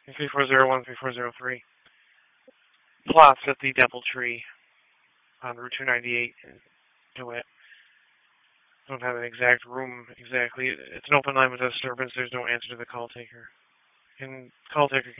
3401, 3403. Plots at the DoubleTree on Route 298 in DeWitt. Don't have an exact room exactly. It's an open line with disturbance. There's no answer to the call taker. And call taker